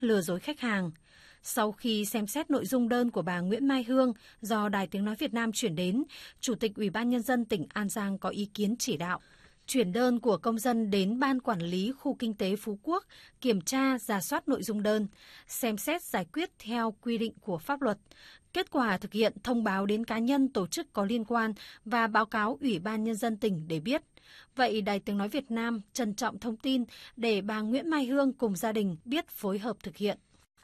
lừa dối khách hàng. Sau khi xem xét nội dung đơn của bà Nguyễn Mai Hương do Đài Tiếng Nói Việt Nam chuyển đến, Chủ tịch Ủy ban Nhân dân tỉnh An Giang có ý kiến chỉ đạo chuyển đơn của công dân đến Ban Quản lý Khu Kinh tế Phú Quốc kiểm tra, rà soát nội dung đơn, xem xét giải quyết theo quy định của pháp luật. Kết quả thực hiện thông báo đến cá nhân tổ chức có liên quan và báo cáo Ủy ban Nhân dân tỉnh để biết. Vậy Đài Tiếng Nói Việt Nam trân trọng thông tin để bà Nguyễn Mai Hương cùng gia đình biết phối hợp thực hiện.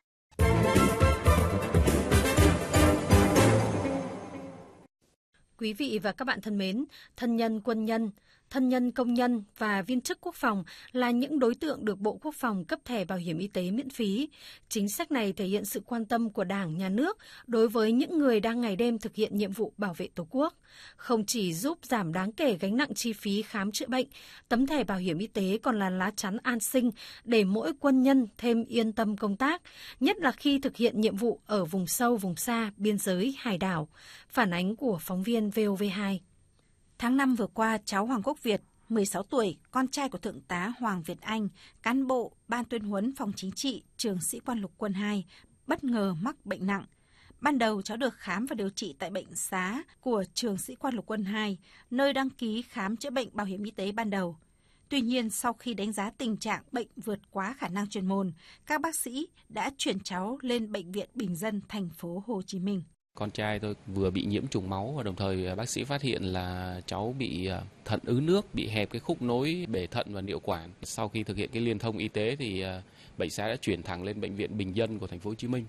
Quý vị và các bạn thân mến, thân nhân quân nhân, thân nhân công nhân và viên chức quốc phòng là những đối tượng được Bộ Quốc phòng cấp thẻ bảo hiểm y tế miễn phí. Chính sách này thể hiện sự quan tâm của Đảng, Nhà nước đối với những người đang ngày đêm thực hiện nhiệm vụ bảo vệ Tổ quốc. Không chỉ giúp giảm đáng kể gánh nặng chi phí khám chữa bệnh, tấm thẻ bảo hiểm y tế còn là lá chắn an sinh để mỗi quân nhân thêm yên tâm công tác, nhất là khi thực hiện nhiệm vụ ở vùng sâu, vùng xa, biên giới, hải đảo. Phản ánh của phóng viên VOV2. Tháng 5 vừa qua, cháu Hoàng Quốc Việt, 16 tuổi, con trai của Thượng tá Hoàng Việt Anh, cán bộ Ban tuyên huấn Phòng Chính trị, Trường Sĩ quan Lục quân 2, bất ngờ mắc bệnh nặng. Ban đầu cháu được khám và điều trị tại bệnh xá của Trường Sĩ quan Lục quân 2, nơi đăng ký khám chữa bệnh bảo hiểm y tế ban đầu. Tuy nhiên, sau khi đánh giá tình trạng bệnh vượt quá khả năng chuyên môn, các bác sĩ đã chuyển cháu lên Bệnh viện Bình dân, thành phố Hồ Chí Minh. Con trai tôi vừa bị nhiễm trùng máu và đồng thời bác sĩ phát hiện là cháu bị thận ứ nước, bị hẹp cái khúc nối bể thận và niệu quản. Sau khi thực hiện cái liên thông y tế thì bệnh xá đã chuyển thẳng lên Bệnh viện Bình dân của thành phố Hồ Chí Minh.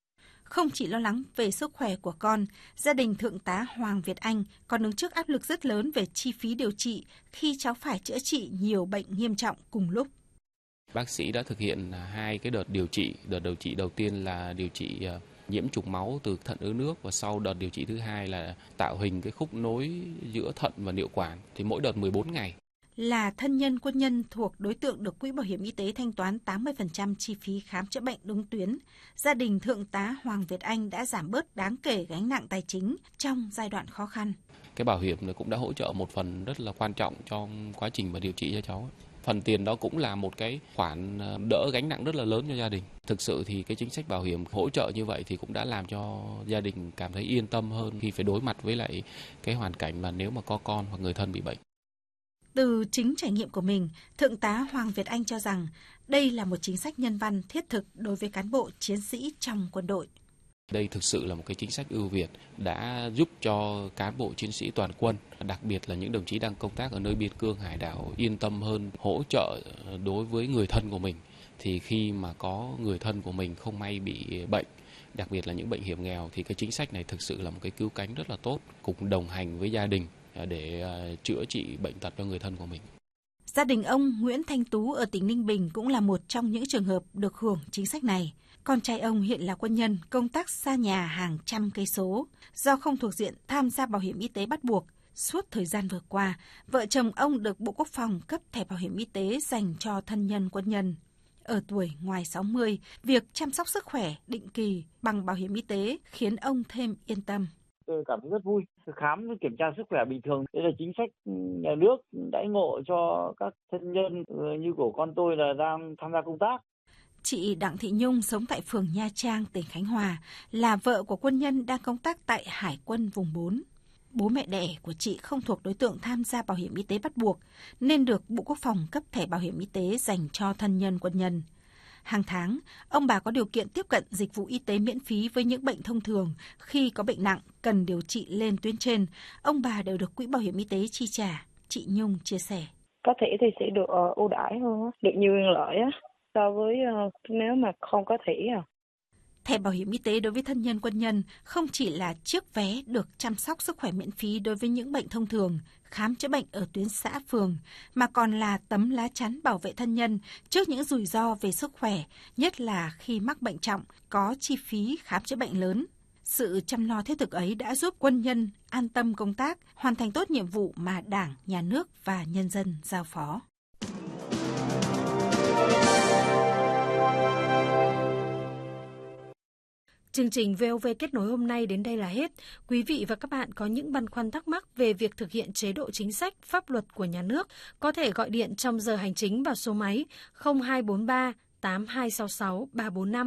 Không chỉ lo lắng về sức khỏe của con, gia đình Thượng tá Hoàng Việt Anh còn đứng trước áp lực rất lớn về chi phí điều trị khi cháu phải chữa trị nhiều bệnh nghiêm trọng cùng lúc. Bác sĩ đã thực hiện 2 cái đợt điều trị. Đợt điều trị đầu tiên là điều trị nhiễm trùng máu từ thận ứ nước và sau đợt điều trị thứ hai là tạo hình cái khúc nối giữa thận và niệu quản, thì mỗi đợt 14 ngày. Là thân nhân quân nhân thuộc đối tượng được Quỹ Bảo hiểm Y tế thanh toán 80% chi phí khám chữa bệnh đúng tuyến, gia đình Thượng tá Hoàng Việt Anh đã giảm bớt đáng kể gánh nặng tài chính trong giai đoạn khó khăn. Cái bảo hiểm này cũng đã hỗ trợ một phần rất là quan trọng trong quá trình mà điều trị cho cháu. Phần tiền đó cũng là một cái khoản đỡ gánh nặng rất là lớn cho gia đình. Thực sự thì cái chính sách bảo hiểm hỗ trợ như vậy thì cũng đã làm cho gia đình cảm thấy yên tâm hơn khi phải đối mặt với lại cái hoàn cảnh mà nếu mà có con hoặc người thân bị bệnh. Từ chính trải nghiệm của mình, Thượng tá Hoàng Việt Anh cho rằng đây là một chính sách nhân văn thiết thực đối với cán bộ chiến sĩ trong quân đội. Đây thực sự là một cái chính sách ưu việt đã giúp cho cán bộ chiến sĩ toàn quân, đặc biệt là những đồng chí đang công tác ở nơi biên cương hải đảo yên tâm hơn, hỗ trợ đối với người thân của mình. Thì khi mà có người thân của mình không may bị bệnh, đặc biệt là những bệnh hiểm nghèo, thì cái chính sách này thực sự là một cái cứu cánh rất là tốt, cùng đồng hành với gia đình để chữa trị bệnh tật cho người thân của mình. Gia đình ông Nguyễn Thanh Tú ở tỉnh Ninh Bình cũng là một trong những trường hợp được hưởng chính sách này. Con trai ông hiện là quân nhân, công tác xa nhà hàng trăm cây số. Do không thuộc diện tham gia bảo hiểm y tế bắt buộc, suốt thời gian vừa qua, vợ chồng ông được Bộ Quốc phòng cấp thẻ bảo hiểm y tế dành cho thân nhân quân nhân. Ở tuổi ngoài 60, việc chăm sóc sức khỏe định kỳ bằng bảo hiểm y tế khiến ông thêm yên tâm. Tôi cảm thấy rất vui. Khám kiểm tra sức khỏe bình thường. Đây là chính sách nhà nước đãi ngộ cho các thân nhân như của con tôi là đang tham gia công tác. Chị Đặng Thị Nhung sống tại phường Nha Trang, tỉnh Khánh Hòa, là vợ của quân nhân đang công tác tại Hải quân vùng 4. Bố mẹ đẻ của chị không thuộc đối tượng tham gia bảo hiểm y tế bắt buộc, nên được Bộ Quốc phòng cấp thẻ bảo hiểm y tế dành cho thân nhân quân nhân. Hàng tháng, ông bà có điều kiện tiếp cận dịch vụ y tế miễn phí với những bệnh thông thường. Khi có bệnh nặng, cần điều trị lên tuyến trên, ông bà đều được Quỹ Bảo hiểm Y tế chi trả. Chị Nhung chia sẻ. Có thể thì sẽ được ưu đãi hơn, được nhiều quyền lợi so với nếu mà không có thẻ. Thẻ bảo hiểm y tế đối với thân nhân quân nhân không chỉ là chiếc vé được chăm sóc sức khỏe miễn phí đối với những bệnh thông thường, khám chữa bệnh ở tuyến xã phường, mà còn là tấm lá chắn bảo vệ thân nhân trước những rủi ro về sức khỏe, nhất là khi mắc bệnh trọng, có chi phí khám chữa bệnh lớn. Sự chăm lo thiết thực ấy đã giúp quân nhân an tâm công tác, hoàn thành tốt nhiệm vụ mà Đảng, Nhà nước và nhân dân giao phó. Chương trình VOV Kết nối hôm nay đến đây là hết. Quý vị và các bạn có những băn khoăn thắc mắc về việc thực hiện chế độ chính sách, pháp luật của nhà nước, có thể gọi điện trong giờ hành chính vào số máy 0243 8266 345